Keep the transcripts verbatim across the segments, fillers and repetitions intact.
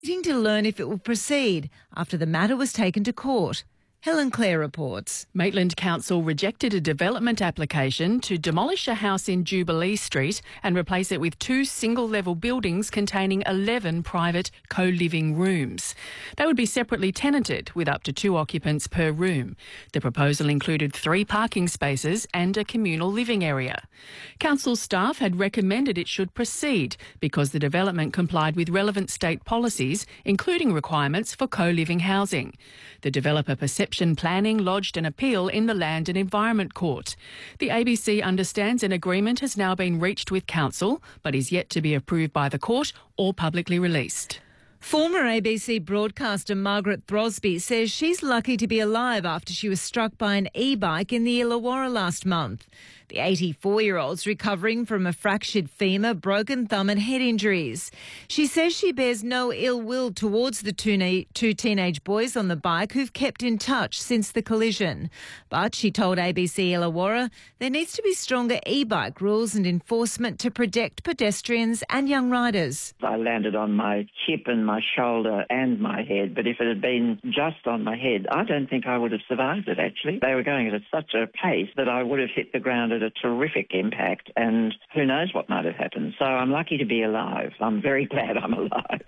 waiting to learn if it will proceed after the matter was taken to court. Helen Clare reports. Maitland Council rejected a development application to demolish a house in Jubilee Street and replace it with two single-level buildings containing eleven private co-living rooms. They would be separately tenanted with up to two occupants per room. The proposal included three parking spaces and a communal living area. Council staff had recommended it should proceed because the development complied with relevant state policies, including requirements for co-living housing. The developer Perception Planning lodged an appeal in the Land and Environment Court. The A B C understands an agreement has now been reached with Council, but is yet to be approved by the court or publicly released. Former A B C broadcaster Margaret Throsby says she's lucky to be alive after she was struck by an e-bike in the Illawarra last month. The eighty-four-year-old's recovering from a fractured femur, broken thumb and head injuries. She says she bears no ill will towards the two, ne- two teenage boys on the bike who've kept in touch since the collision. But she told A B C Illawarra there needs to be stronger e-bike rules and enforcement to protect pedestrians and young riders. I landed on my hip and my shoulder and my head, but if it had been just on my head, I don't think I would have survived it, actually. They were going at such a pace that I would have hit the ground at a terrific impact, and who knows what might have happened. So I'm lucky to be alive. I'm very glad I'm alive.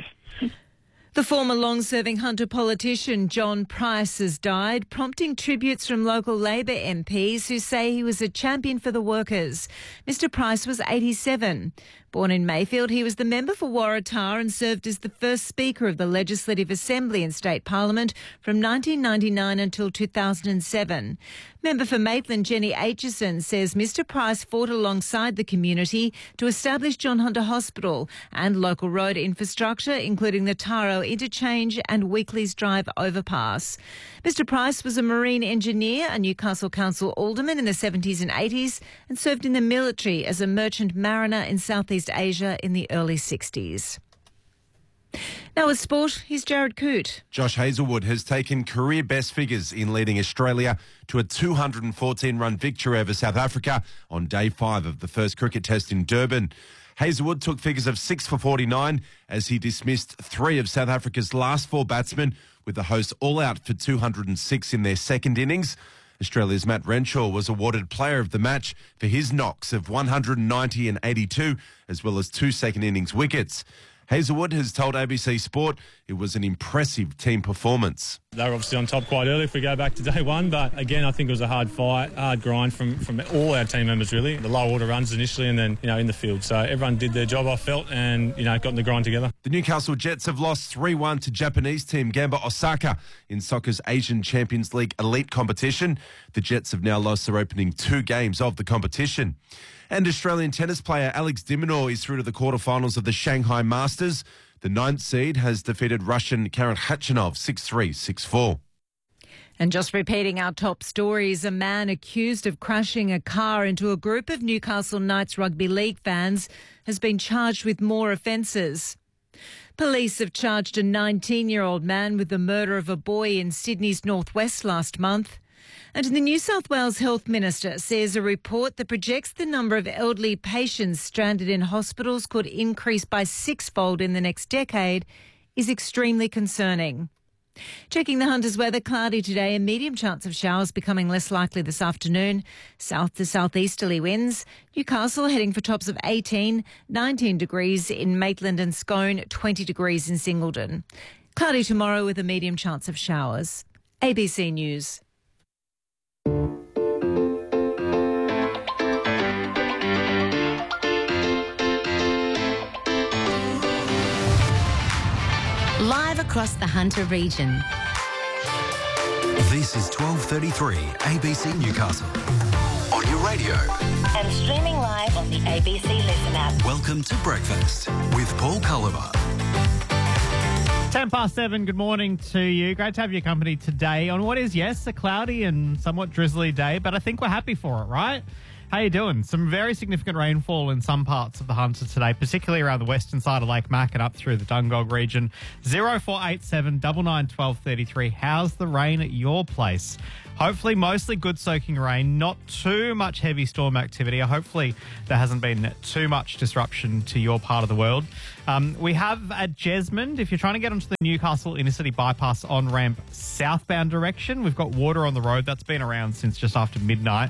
The former long-serving Hunter politician John Price has died, prompting tributes from local Labor M Ps who say he was a champion for the workers. Mister Price was eighty-seven. Born in Mayfield, he was the member for Waratah and served as the first Speaker of the Legislative Assembly and State Parliament from nineteen ninety-nine until two thousand seven. Member for Maitland Jenny Aitchison says Mister Price fought alongside the community to establish John Hunter Hospital and local road infrastructure, including the Taro Interchange and Weekleys Drive overpass. Mister Price was a marine engineer, a Newcastle Council alderman in the seventies and eighties, and served in the military as a merchant mariner in Southeast Asia in the early sixties. Now with sport, here's Jared Coote. Josh Hazlewood has taken career best figures in leading Australia to a two hundred fourteen run victory over South Africa on day five of the first cricket test in Durban. Hazlewood took figures of six for forty-nine as he dismissed three of South Africa's last four batsmen, with the hosts all out for two hundred six in their second innings. Australia's Matt Renshaw was awarded player of the match for his knocks of one hundred ninety and eighty-two, as well as two second innings wickets. Hazlewood has told A B C Sport it was an impressive team performance. They were obviously on top quite early if we go back to day one, but again, I think it was a hard fight, hard grind from, from all our team members really. The low order runs initially and then, you know, in the field. So everyone did their job, I felt, and, you know, got in the grind together. The Newcastle Jets have lost three one to Japanese team Gamba Osaka in soccer's Asian Champions League elite competition. The Jets have now lost their opening two games of the competition. And Australian tennis player Alex de Minaur is through to the quarterfinals of the Shanghai Masters. The ninth seed has defeated Russian Karen Khachanov six three, six four. And just repeating our top stories, a man accused of crashing a car into a group of Newcastle Knights Rugby League fans has been charged with more offences. Police have charged a nineteen-year-old man with the murder of a boy in Sydney's northwest last month. And the New South Wales Health Minister says a report that projects the number of elderly patients stranded in hospitals could increase by sixfold in the next decade is extremely concerning. Checking the Hunter's weather, cloudy today, a medium chance of showers becoming less likely this afternoon. South to southeasterly winds. Newcastle heading for tops of eighteen, nineteen degrees in Maitland and Scone, twenty degrees in Singleton. Cloudy tomorrow with a medium chance of showers. A B C News. Live across the Hunter region. This is twelve thirty-three A B C Newcastle. On your radio. And streaming live on the A B C Listen app. Welcome to Breakfast with Paul Culliver. ten past seven, good morning to you. Great to have your company today on what is, yes, a cloudy and somewhat drizzly day, but I think we're happy for it, right? How you doing? Some very significant rainfall in some parts of the Hunter today, particularly around the western side of Lake Mac and up through the Dungog region. zero four eight seven nine nine one two three three. How's the rain at your place? Hopefully mostly good soaking rain, not too much heavy storm activity. Hopefully there hasn't been too much disruption to your part of the world. Um, we have at Jesmond, if you're trying to get onto the Newcastle Inner City Bypass on-ramp southbound direction, we've got water on the road. That's been around since just after midnight.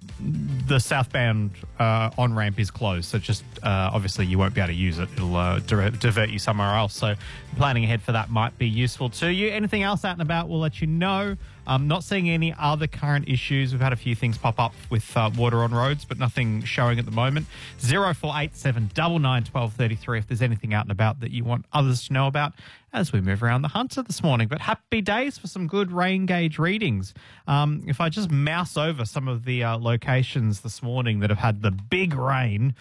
The southbound uh, on-ramp is closed, so just uh, obviously you won't be able to use it. It'll uh, divert, divert you somewhere else, so planning ahead for that might be useful to you. Anything else out and about, we'll let you know. I'm not seeing any other current issues. We've had a few things pop up with uh, water on roads, but nothing showing at the moment. zero four eight seven nine nine one two three three if there's anything out and about that you want others to know about as we move around the Hunter this morning. But happy days for some good rain gauge readings. Um, if I just mouse over some of the uh, locations this morning that have had the big rain,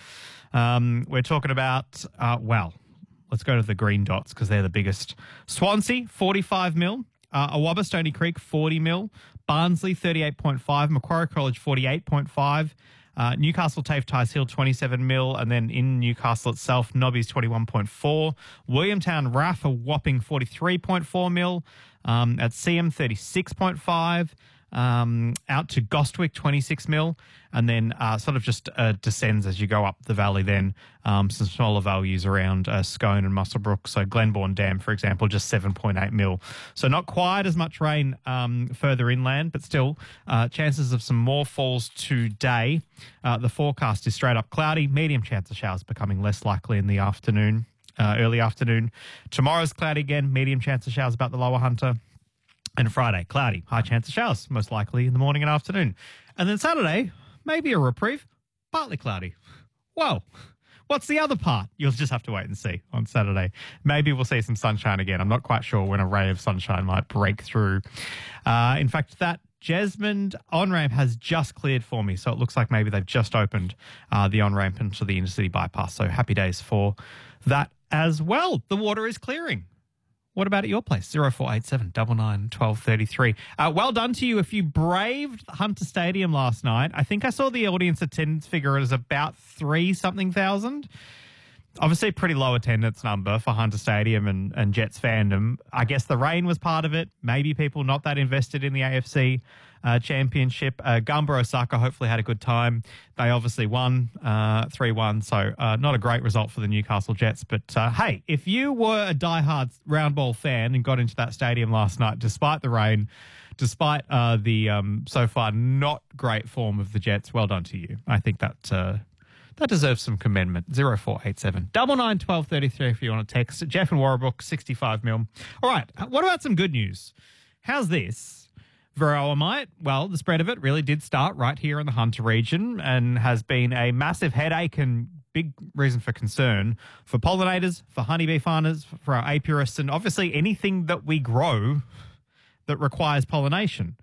um, we're talking about, uh, well, let's go to the green dots because they're the biggest. Swansea, forty-five mil. Uh, Awabba, Stony Creek, forty mil. Barnsley, thirty-eight point five. Macquarie College, forty-eight point five. Uh, Newcastle, Tafe Ties Hill, twenty-seven mil. And then in Newcastle itself, Nobby's twenty-one point four. Williamtown, R A F, a whopping forty-three point four mil. Um, at C M, thirty-six point five. Um, out to Gostwick, twenty-six mil, and then uh, sort of just uh, descends as you go up the valley then. Um, some smaller values around uh, Scone and Muswellbrook. So Glenbourne Dam, for example, just seven point eight mil. So not quite as much rain um, further inland, but still uh, chances of some more falls today. Uh, the forecast is straight up cloudy, medium chance of showers becoming less likely in the afternoon, uh, early afternoon. Tomorrow's cloudy again, medium chance of showers about the lower Hunter. And Friday, cloudy, high chance of showers, most likely in the morning and afternoon. And then Saturday, maybe a reprieve, partly cloudy. Whoa. What's the other part? You'll just have to wait and see on Saturday. Maybe we'll see some sunshine again. I'm not quite sure when a ray of sunshine might break through. Uh, in fact, that Jesmond on-ramp has just cleared for me, so it looks like maybe they've just opened uh, the on-ramp into the Inner-City Bypass. So happy days for that as well. The water is clearing. What about at your place? zero four eight seven nine nine one two three three. Uh, well done to you if you braved Hunter Stadium last night. I think I saw the audience attendance figure as about three something thousand. Obviously, a pretty low attendance number for Hunter Stadium and, and Jets fandom. I guess the rain was part of it. Maybe people not that invested in the A F C uh, Championship. Uh, Gumba Osaka hopefully had a good time. They obviously won uh, three one, so uh, not a great result for the Newcastle Jets. But, uh, hey, if you were a diehard round ball fan and got into that stadium last night, despite the rain, despite uh, the um, so far not great form of the Jets, well done to you. I think that... Uh, That deserves some commendment. zero four eight seven nine nine one two three three if you want to text. Jeff and Warrabrook, sixty-five mil. All right, what about some good news? How's this? Varroamite, well, the spread of it really did start right here in the Hunter region and has been a massive headache and big reason for concern for pollinators, for honeybee farmers, for our apiarists, and obviously anything that we grow that requires pollination.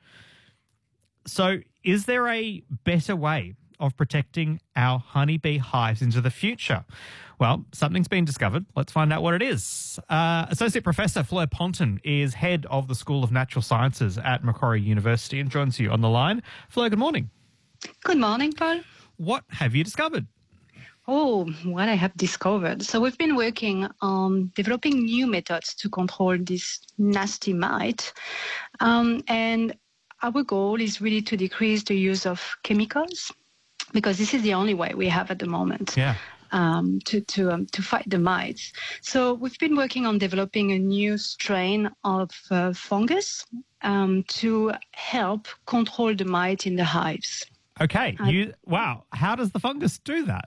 So is there a better way of protecting our honeybee hives into the future? Well, something's been discovered. Let's find out what it is. Uh, Associate Professor Fleur Ponton is head of the School of Natural Sciences at Macquarie University and joins you on the line. Fleur, good morning. Good morning, Paul. What have you discovered? Oh, what I have discovered. So we've been working on developing new methods to control this nasty mite. Um, and our goal is really to decrease the use of chemicals, because this is the only way we have at the moment yeah. um, to to um, to fight the mites. So we've been working on developing a new strain of uh, fungus um, to help control the mite in the hives. Okay. Uh, you wow. How does the fungus do that?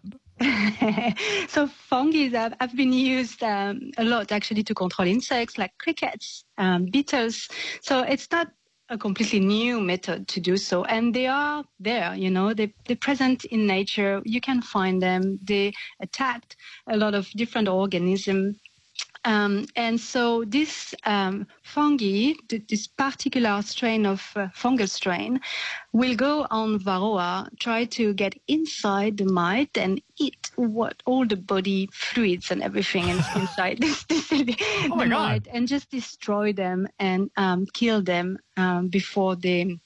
So fungi have, have been used um, a lot actually to control insects like crickets, um, beetles. So it's not a completely new method to do so, and they are there, you know, they, they're present in nature. You can find them. They attacked a lot of different organisms. Um, and so this um, fungi, th- this particular strain of uh, fungal strain, will go on Varroa, try to get inside the mite and eat what all the body fluids and everything is inside this, this, the oh my God. mite, and just destroy them and um, kill them um, before they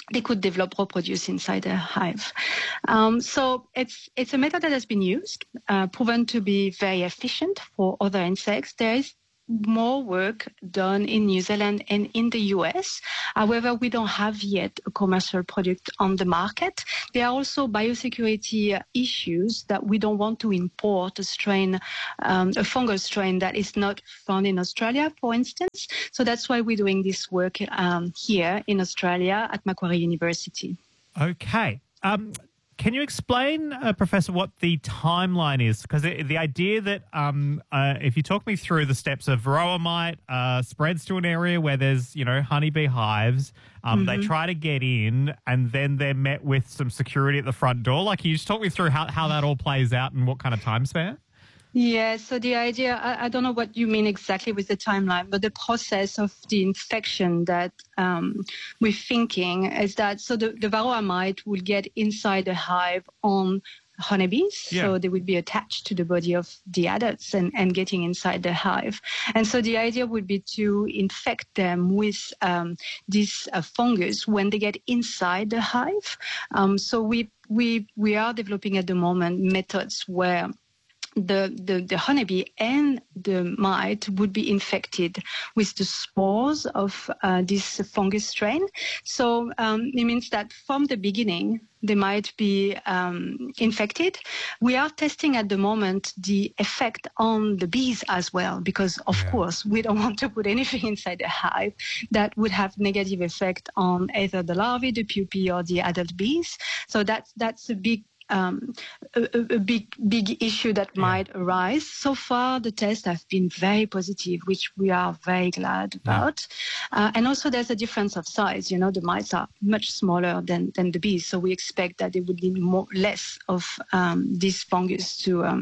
they could develop, reproduce inside a hive. Um, so it's it's a method that has been used, uh, proven to be very efficient for other insects. There is more work done in New Zealand and in the U S. However, we don't have yet a commercial product on the market. There are also biosecurity issues that we don't want to import a strain, um, a fungal strain that is not found in Australia, for instance. So that's why we're doing this work um, here in Australia at Macquarie University. Okay. Um, Can you explain, uh, Professor, what the timeline is? Because the idea that um, uh, if you talk me through the steps of varroa mite uh, spreads to an area where there's, you know, honeybee hives, um, mm-hmm. they try to get in and then they're met with some security at the front door. Like, can you just talk me through how, how that all plays out and what kind of time span? Yeah, so the idea, I, I don't know what you mean exactly with the timeline, but the process of the infection that um, we're thinking is that, so the, the varroa mite will get inside the hive on honeybees, yeah. so they would be attached to the body of the adults and, and getting inside the hive. And so the idea would be to infect them with um, this uh, fungus when they get inside the hive. Um, so we, we, we are developing at the moment methods where The, the, the honeybee and the mite would be infected with the spores of uh, this fungus strain. So um, it means that from the beginning, they might be um, infected. We are testing at the moment the effect on the bees as well, because, of yeah. course, we don't want to put anything inside the hive that would have negative effect on either the larvae, the pupae, or the adult bees. So that's, that's a big Um, a, a big, big issue that yeah. might arise. So far, the tests have been very positive, which we are very glad about. Yeah. Uh, and also, there's a difference of size. You know, the mites are much smaller than, than the bees, so we expect that they would need more, less of um, this fungus to um,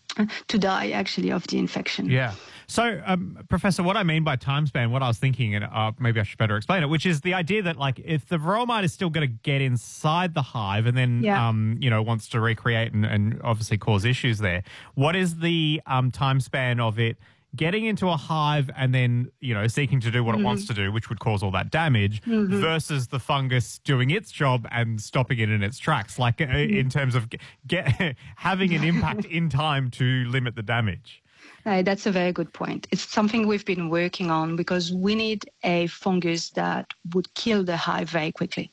to die, actually, of the infection. Yeah. So, um, Professor, what I mean by time span, what I was thinking, and uh, maybe I should better explain it, which is the idea that, like, if the varroa mite is still going to get inside the hive and then, yeah. um, you know, wants to recreate and, and obviously cause issues there, what is the um, time span of it getting into a hive and then, you know, seeking to do what mm-hmm. it wants to do, which would cause all that damage, mm-hmm. versus the fungus doing its job and stopping it in its tracks, like mm-hmm. in terms of get, having an impact in time to limit the damage? Uh, that's a very good point. It's something we've been working on because we need a fungus that would kill the hive very quickly.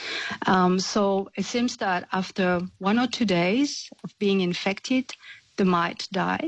Um, so it seems that after one or two days of being infected, the mite die.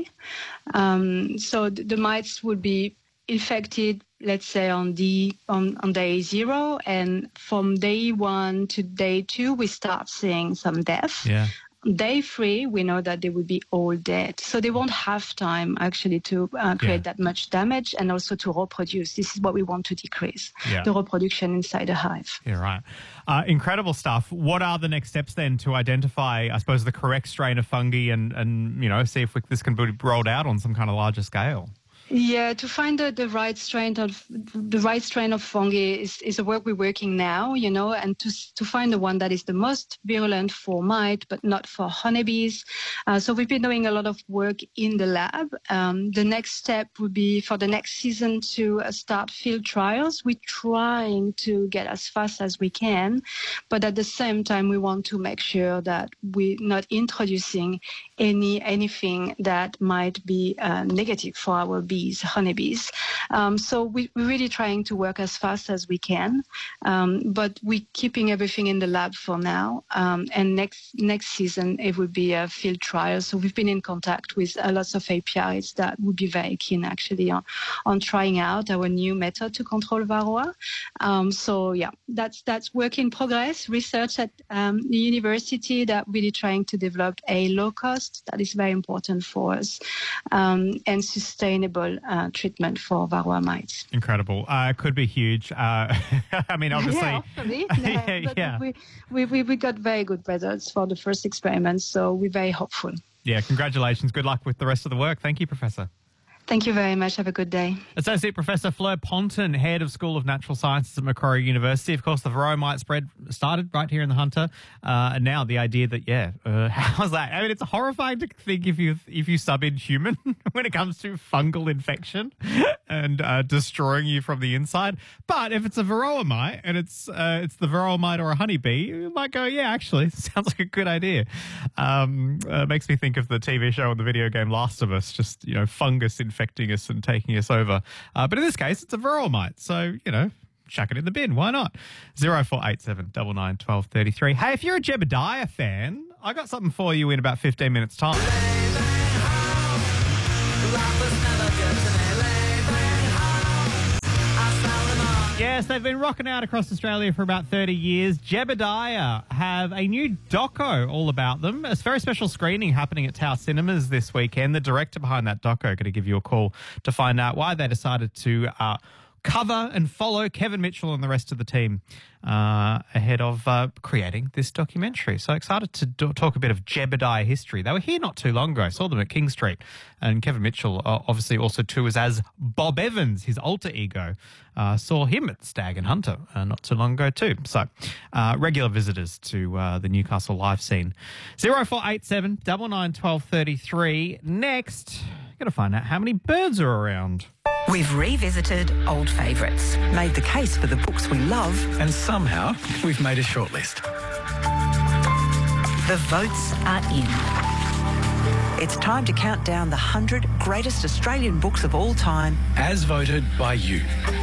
Um, so the, the mites would be infected, let's say, on the on, on day zero, and from day one to day two, we start seeing some death. Yeah. Day three, we know that they will be all dead. So they won't have time, actually, to uh, create yeah. that much damage and also to reproduce. This is what we want to decrease, yeah. the reproduction inside the hive. Yeah, right. Uh, incredible stuff. What are the next steps then to identify, I suppose, the correct strain of fungi and, and you know, see if we, this can be rolled out on some kind of larger scale? Yeah, to find the, the right strain of the right strain of fungi is, is a work we're working now, you know, and to to find the one that is the most virulent for mite, but not for honeybees. Uh, so we've been doing a lot of work in the lab. Um, the next step would be for the next season to uh, start field trials. We're trying to get as fast as we can, but at the same time, we want to make sure that we're not introducing any anything that might be uh, negative for our bees. honeybees. Um, so we, we're really trying to work as fast as we can, um, but we're keeping everything in the lab for now. Um, and next next season, it will be a field trial. So we've been in contact with uh, lots of apiaries that would be very keen, actually, on, on trying out our new method to control varroa. Um, so, yeah, that's that's work in progress, research at um, the university that really trying to develop a low cost, that is very important for us, um, and sustainable Uh, treatment for varroa mites. Incredible. Uh, it could be huge. Uh, I mean, obviously. Yeah, hopefully. yeah, yeah, yeah. We, we, we, we got very good results for the first experiments, so we're very hopeful. Yeah, congratulations. Good luck with the rest of the work. Thank you, Professor. Thank you very much. Have a good day. Associate Professor Fleur Ponton, Head of School of Natural Sciences at Macquarie University. Of course, the varroa mite spread started right here in the Hunter. Uh, and now the idea that, yeah, uh, how's that? I mean, it's horrifying to think if you if you sub in human when it comes to fungal infection and uh, destroying you from the inside. But if it's a varroa mite and it's uh, it's the varroa mite or a honeybee, you might go, yeah, actually, sounds like a good idea. Um, uh, makes me think of the T V show and the video game Last of Us, just, you know, fungus infection. Infecting us and taking us over. Uh, but in this case, it's a varroa mite. So, you know, chuck it in the bin. Why not? zero four eight seven nine nine one two three three. Hey, if you're a Jebediah fan, I got something for you in about fifteen minutes' time. Yes, they've been rocking out across Australia for about thirty years. Jebediah have a new doco all about them. A very special screening happening at Tower Cinemas this weekend. The director behind that doco going to give you a call to find out why they decided to uh, cover and follow Kevin Mitchell and the rest of the team uh, ahead of uh, creating this documentary. So excited to do- talk a bit of Jebediah history. They were here not too long ago. I saw them at King Street. And Kevin Mitchell uh, obviously also tours as Bob Evans, his alter ego. Uh, saw him at Stag and Hunter uh, not too long ago too. So uh, regular visitors to uh, the Newcastle live scene. zero four eight seven nine nine one two three three. Next, got to find out how many birds are around. We've revisited old favourites, made the case for the books we love, And somehow, we've made a shortlist. the votes are in. It's time to count down the one hundred greatest Australian books of all time. As voted by you.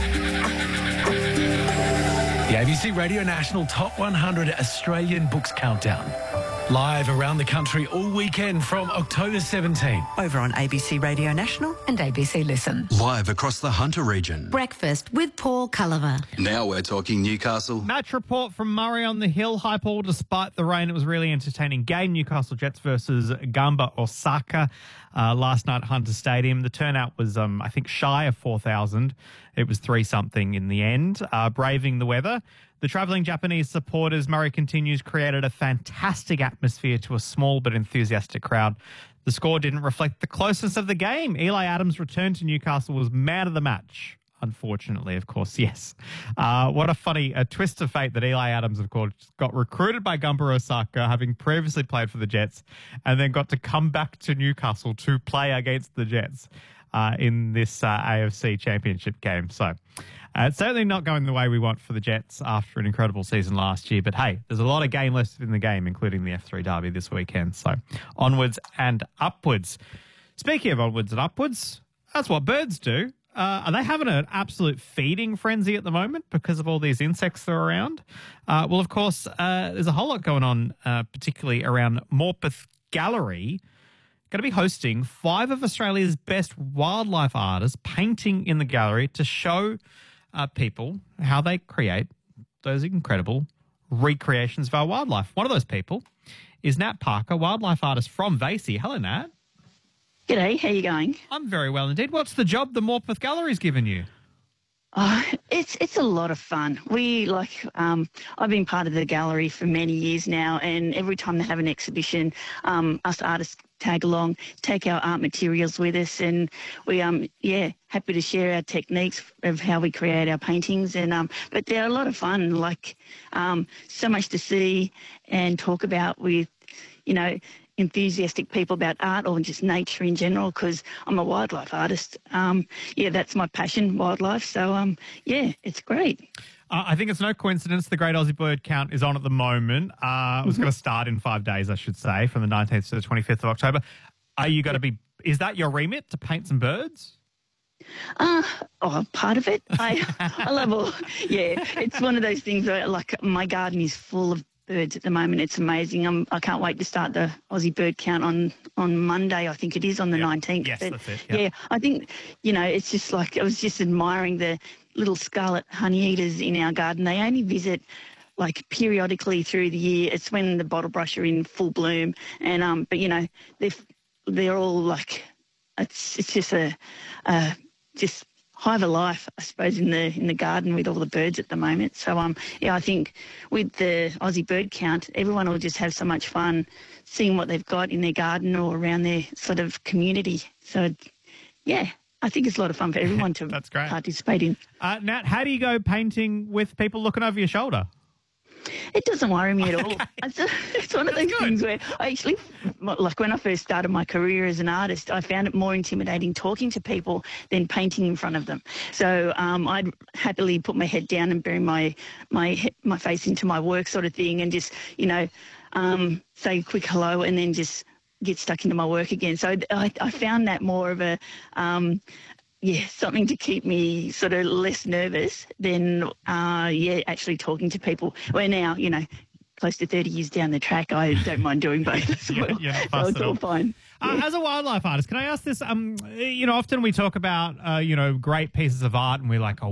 The A B C Radio National Top one hundred Australian Books Countdown. Live around the country all weekend from October seventeenth. Over on A B C Radio National and A B C Listen. Live across the Hunter region. Breakfast with Paul Culliver. Now we're talking Newcastle. Match report from Murray on the Hill. Hi, Paul. Despite the rain, it was a really entertaining game. Newcastle Jets versus Gamba Osaka uh, last night at Hunter Stadium. The turnout was, um, I think, shy of four thousand. It was three something in the end, uh, braving the weather. The travelling Japanese supporters, Murray continues, created a fantastic atmosphere to a small but enthusiastic crowd. The score didn't reflect the closeness of the game. Eli Adams' return to Newcastle was man of the match. Unfortunately, of course, yes. Uh, what a funny a twist of fate that Eli Adams, of course, got recruited by Gamba Osaka, having previously played for the Jets, and then got to come back to Newcastle to play against the Jets uh, in this uh, A F C Championship game. So uh, it's certainly not going the way we want for the Jets after an incredible season last year. But hey, there's a lot of game left in the game, including the F three Derby this weekend. So onwards and upwards. Speaking of onwards and upwards, that's what birds do. Uh, are they having an absolute feeding frenzy at the moment because of all these insects that are around? Uh, well, of course, uh, there's a whole lot going on, uh, particularly around Morpeth Gallery. Going to be hosting five of Australia's best wildlife artists painting in the gallery to show uh, people how they create those incredible recreations of our wildlife. One of those people is Nat Parker, wildlife artist from Vasey. Hello, Nat. G'day, how you going? I'm very well indeed. What's the job the Morpeth Gallery's given you? Uh, it's it's a lot of fun. We like um, I've been part of the gallery for many years now, and every time they have an exhibition, um, us artists tag along, take our art materials with us, and we um yeah happy to share our techniques of how we create our paintings. And um, but they're a lot of fun. Like um, so much to see and talk about with, you know, enthusiastic people about art or just nature in general, because I'm a wildlife artist. Um, yeah, that's my passion, wildlife. So, um, yeah, it's great. Uh, I think it's no coincidence the Great Aussie Bird Count is on at the moment. Uh, it was mm-hmm. going to start in five days, I should say, from the nineteenth to the twenty-fifth of October. Are you going to be, is that your remit, to paint some birds? Uh, oh, part of it. I, I love all, yeah, it's one of those things where, like, my garden is full of birds at the moment. It's amazing. I'm, I can't wait to start the Aussie Bird Count on, on Monday. I think it is on the yep. nineteenth. Yes, but, that's it. Yep. Yeah, I think, you know, it's just like, I was just admiring the little scarlet honeyeaters in our garden. They only visit like periodically through the year. It's when the bottlebrush are in full bloom. And, um, but, you know, they're, they're all like, it's, it's just a, uh, just hive of life, I suppose, in the in the garden with all the birds at the moment. So, um, yeah, I think with the Aussie Bird Count, everyone will just have so much fun seeing what they've got in their garden or around their sort of community. So, yeah, I think it's a lot of fun for everyone to That's great. participate in. Uh, Nat, how do you go painting with people looking over your shoulder? It doesn't worry me at all. Okay. It's, it's one of those things where I actually, like when I first started my career as an artist, I found it more intimidating talking to people than painting in front of them. So um, I'd happily put my head down and bury my my he- my face into my work sort of thing and just, you know, um, say a quick hello and then just get stuck into my work again. So I, I found that more of a... Um, Yeah, something to keep me sort of less nervous than, uh, yeah, actually talking to people. Where now, you know, close to thirty years down the track, I don't mind doing both as well. You're not So fussed it's at all all. fine. Uh, as a wildlife artist, can I ask this? Um, you know, often we talk about, uh, you know, great pieces of art and we're like, oh,